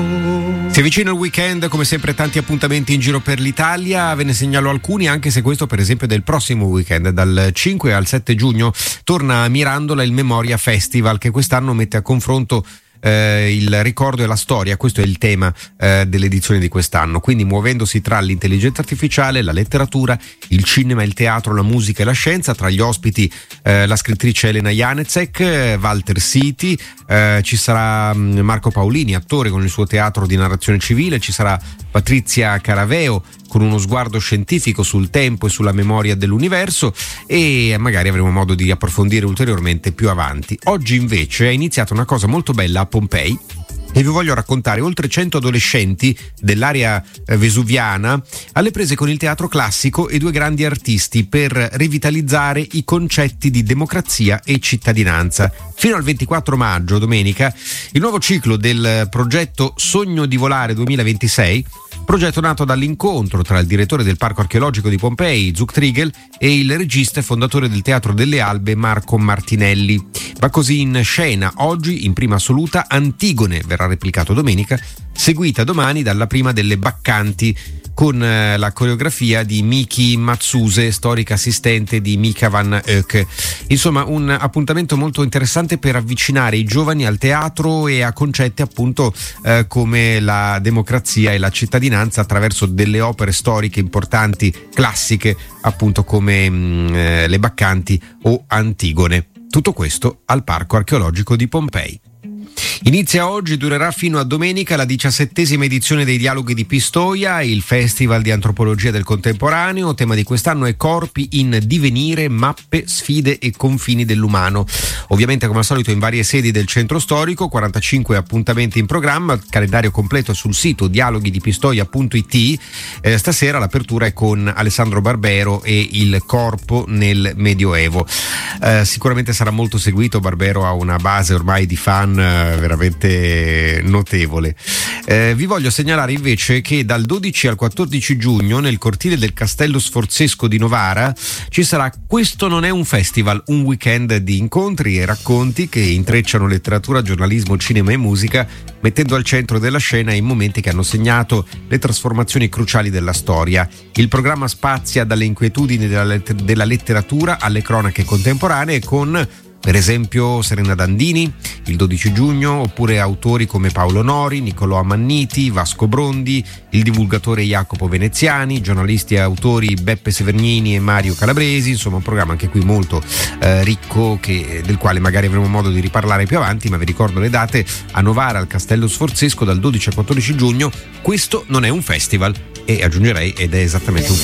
Si avvicina il weekend, come sempre tanti appuntamenti in giro per l'Italia, ve ne segnalo alcuni, anche se questo per esempio è del prossimo weekend. Dal 5 al 7 giugno torna a Mirandola il Memoria Festival, che quest'anno mette a confronto il ricordo e la storia. Questo è il tema dell'edizione di quest'anno, quindi muovendosi tra l'intelligenza artificiale, la letteratura, il cinema, il teatro, la musica e la scienza. Tra gli ospiti la scrittrice Elena Janecek, Walter Siti, ci sarà Marco Paolini, attore con il suo teatro di narrazione civile, ci sarà Patrizia Caraveo con uno sguardo scientifico sul tempo e sulla memoria dell'universo, e magari avremo modo di approfondire ulteriormente più avanti. Oggi invece è iniziata una cosa molto bella a Pompei, e vi voglio raccontare. Oltre 100 adolescenti dell'area vesuviana alle prese con il teatro classico e due grandi artisti per rivitalizzare i concetti di democrazia e cittadinanza. Fino al 24 maggio, domenica, il nuovo ciclo del progetto Sogno di Volare 2026, progetto nato dall'incontro tra il direttore del Parco Archeologico di Pompei, Zug Trigel, e il regista e fondatore del Teatro delle Albe, Marco Martinelli. Va così in scena oggi, in prima assoluta, Antigone, verrà replicato domenica, seguita domani dalla prima delle Baccanti, con la coreografia di Miki Matsuse, storica assistente di Mika van Hoek. Insomma, un appuntamento molto interessante per avvicinare i giovani al teatro e a concetti appunto come la democrazia e la cittadinanza attraverso delle opere storiche importanti, classiche, appunto come le Baccanti o Antigone. Tutto questo al Parco Archeologico di Pompei. Inizia oggi, durerà fino a domenica, la 17ª edizione dei Dialoghi di Pistoia, il festival di antropologia del contemporaneo. Tema di quest'anno è Corpi in divenire, mappe, sfide e confini dell'umano. Ovviamente, come al solito, in varie sedi del centro storico, 45 appuntamenti in programma, calendario completo sul sito dialoghidipistoia.it. Stasera l'apertura è con Alessandro Barbero e il corpo nel Medioevo. Sicuramente sarà molto seguito. Barbero ha una base ormai di fan veramente notevole. Vi voglio segnalare invece che dal 12 al 14 giugno nel cortile del Castello Sforzesco di Novara ci sarà Questo non è un festival, un weekend di incontri e racconti che intrecciano letteratura, giornalismo, cinema e musica, mettendo al centro della scena i momenti che hanno segnato le trasformazioni cruciali della storia. Il programma spazia dalle inquietudini della letteratura alle cronache contemporanee, con per esempio Serena Dandini il 12 giugno, oppure autori come Paolo Nori, Niccolò Ammanniti, Vasco Brondi, il divulgatore Jacopo Veneziani, giornalisti e autori Beppe Severnini e Mario Calabresi. Insomma, un programma anche qui molto ricco, del quale magari avremo modo di riparlare più avanti, ma vi ricordo le date: a Novara al Castello Sforzesco dal 12 al 14 giugno. Questo non è un festival, e aggiungerei, ed è esattamente un